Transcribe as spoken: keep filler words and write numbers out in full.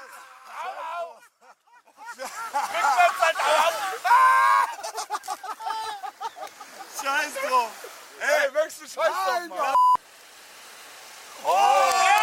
Au, au. Rückwärts, Alter. Scheiß drauf. Ey, möchtest du Scheiß drauf machen? Oh!